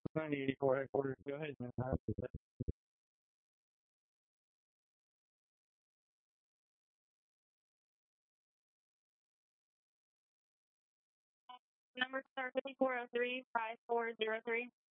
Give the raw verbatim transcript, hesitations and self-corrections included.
ninety eighty-four headquarters, go ahead, man. Number star fifty-four oh three, five four zero three.